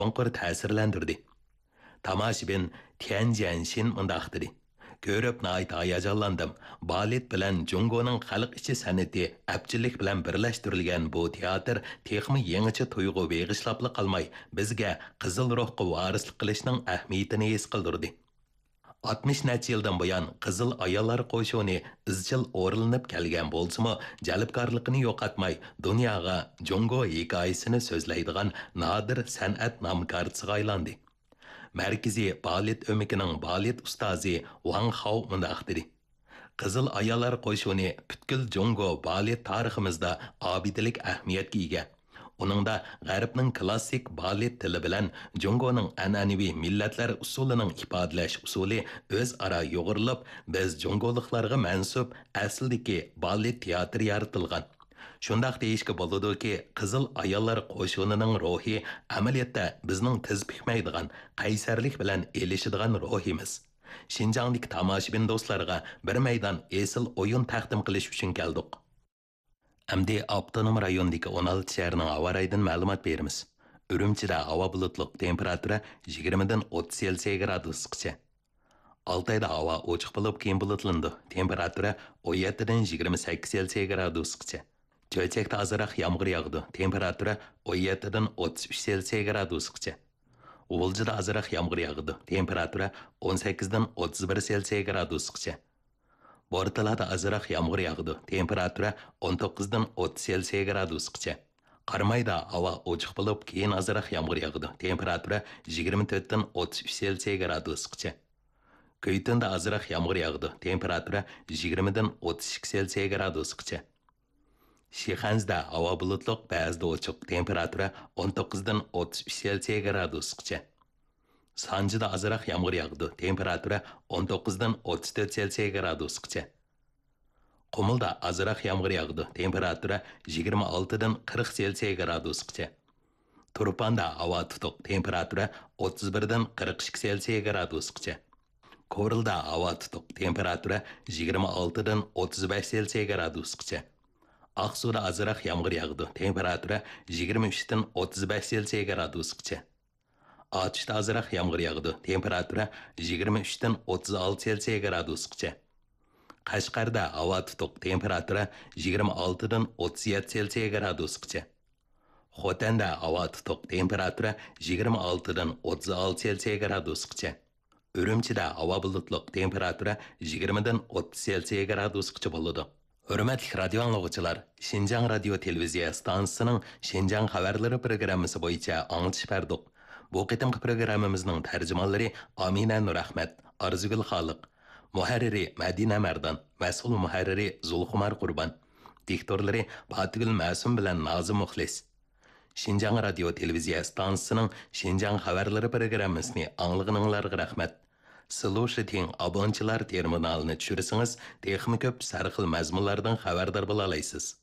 chonqur ta'sirlandirdi. Tomoshabin Tian Jianshin mundaq dedi. Görüp nayt hayajanlandım. Balet bilan Jungoning xalq ichi san'ati apchillik bilan birlashtirilgan bu teatr texmi yangicha tuyg'u beg'ishlapli qilmay bizga qizil ruhga varislik qilishning ahamiyatini his qildirdi. 60 necha yildan buyon qizil ayollar qo'shini izchil o'rinlanib kelgan bo'lsa-mu, jalbkorligini yo'qotmay dunyoga Jungo hikoyasini so'zlaydigan nodir san'at nomkorchisiga aylandi. Merkezi balet ömekinin balet ustazi Wang Hao mundaq dedi. Qizil ayollar qo'shini butkul Jungo balet tariximizda obidilik ahamiyatga ega. Uningda G'arbning klassik balet tili bilan Jungoning an'anaviy millatlar usulining ifodalash usuli o'zaro yo'g'rilib, biz Jungoliklarga mansub asldagi balet teatri yaratilgan. Shundaq deyishga bo'ladiki, qizil ayollar qo'shinining ruhi amaliyotda bizning tiz pikmaydigan, qaysarlik bilan elishadigan ruhimiz. Xinjiangdagi tomoshabin do'stlarga bir maydon esil o'yin taqdim qilish uchun keldik. Amdi avtonom rayondagi 16 shaharning havo rayidan ma'lumot beramiz. Urumchida havo bulutliq, temperatura 20 dan 30 Selsiy gradusgacha. Altayda havo ochiq bo'lib, keyin bulutlandi. Temperatura 17 dan 28 Selsiy gradusgacha. Cho'chakda azroq yomg'ir yog'di. Temperatura 17 dan 33 Selsiy gradusgacha. Uvuljida azroq yomg'ir yog'di. Temperatura 18 dan 31 Selsiy gradusgacha. Bortalada azroq yomg'ir yog'di. Temperatura 19 dan 30 Selsiy gradusgacha. Qarmayda havo ochiq bo'lib, keyin azroq yomg'ir yog'di. Temperatura 24 dan 33 Selsiy gradusgacha. Kuytinda azroq yomg'ir yog'di. Temperatura 20 dan 32 Selsiy gradusgacha. Shixanzda havo bulutliq, ba'zida ochiq, temperatura 19 dan 33 Selsiy gradusgacha. Sanjida azroq yomg'ir yog'di, temperatura 19 dan 34 Selsiy gradusgacha. Qumulda azroq yomg'ir yog'di, temperatura 26 dan 40 Selsiy gradusgacha. Turpanda havo tutuq, temperatura 31 dan 42 Selsiy gradusgacha. Korilda havo tutuq, temperatura 26 dan 35 Selsiy gradusgacha. Aqsuda azroq yomg'ir yog'di, temperatura 23 dan 35 Selsiy gradusgacha. Atishda azroq yomg'ir yog'di, temperatura 23 dan 36 Selsiy gradusgacha. Qashqarda havo tutuq, temperatura 26 dan 37 Selsiy gradusgacha. Xotanda havo tutuq, temperatura 26 dan 36 Selsiy gradusgacha. Urumchida havo bulutliq, temperatura 20 dan 30 Selsiy gradusgacha bo'ladi. Hürmetli radyo anlıqçılar, Şinjan Radio Televiziya stansiyasının Şinjan xabarlari programmasi bo'yicha anglitish berdik. Bu qitimqi programmamizning tarjimonlari Amina Nurahmat, Arzugul Xoliq, muharriri Madina Mardan, mas'ul muharriri Zulxumar Qurban, diktorlari Batigul Ma'sum bilan Nazim Muxlis. Şinjan Radio Televiziya stansiyasining Şinjan xabarlari programmasini anglag'ininglarga rahmat. Слушатин abonchilar terminalini tushirsangiz, texnik ko'p sarxil mazmunlardan xabardor bo'la olasiz.